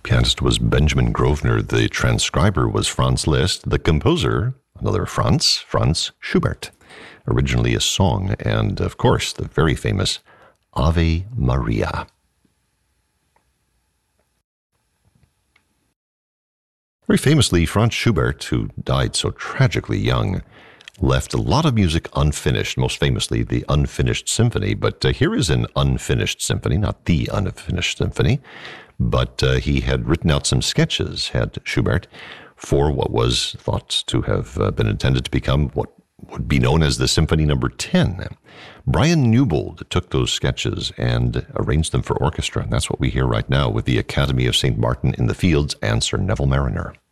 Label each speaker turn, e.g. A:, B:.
A: pianist was Benjamin Grosvenor. The transcriber was Franz Liszt. The composer, another Franz Schubert. Originally a song, and of course, the very famous Ave Maria. Very famously, Franz Schubert, who died so tragically young, left a lot of music unfinished, most famously the Unfinished Symphony. But here is an unfinished symphony, not the Unfinished Symphony, but he had written out some sketches, had Schubert, for what was thought to have been intended to become what would be known as the Symphony Number 10. Brian Newbold took those sketches and arranged them for orchestra. And that's what we hear right now with the Academy of St. Martin in the Fields and Sir Neville Mariner.